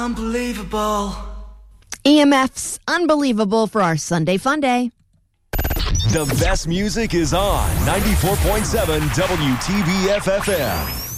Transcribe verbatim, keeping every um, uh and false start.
Unbelievable. E M F's Unbelievable for our Sunday Fun Day. The best music is on ninety-four point seven W T B F F M.